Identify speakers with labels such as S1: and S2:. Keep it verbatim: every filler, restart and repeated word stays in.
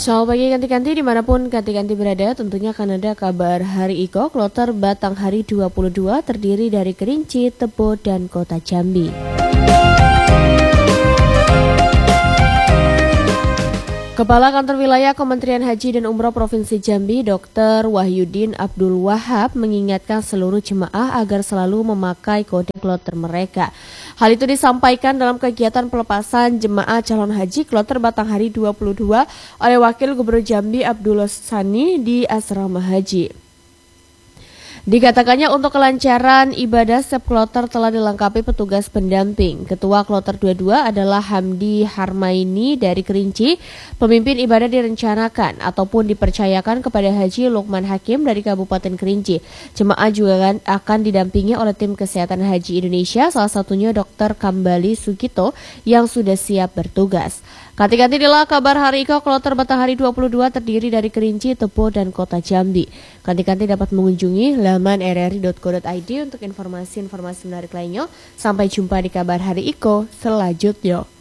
S1: Selamat pagi Kanti-Kanti, dimanapun Kanti-Kanti berada, tentunya akan ada kabar Hari Iko Kloter Batanghari dua puluh dua terdiri dari Kerinci, Tebo, dan Kota Jambi. Kepala Kantor Wilayah Kementerian Haji dan Umroh Provinsi Jambi, Dokter Wahyudin Abdul Wahab, mengingatkan seluruh jemaah agar selalu memakai kode kloter mereka. Hal itu disampaikan dalam kegiatan pelepasan jemaah calon haji Kloter Batanghari dua puluh dua oleh Wakil Gubernur Jambi Abdullah Sani di Asrama Haji. Dikatakannya untuk kelancaran ibadah setiap kloter telah dilengkapi petugas pendamping. Ketua Kloter dua puluh dua adalah Hamdi Harmaini dari Kerinci. Pemimpin ibadah direncanakan ataupun dipercayakan kepada Haji Lukman Hakim dari Kabupaten Kerinci. Jemaah juga akan didampingi oleh tim kesehatan haji Indonesia, salah satunya Dokter Kambali Sugito yang sudah siap bertugas. Kanti-kanti inilah kabar Hari Iko Kloter Batanghari dua puluh dua terdiri dari Kerinci, Tebo, dan Kota Jambi. Kanti-kanti dapat mengunjungi laman r r i dot co dot i d untuk informasi-informasi menarik lainnya. Sampai jumpa di kabar Hari Iko selanjutnya.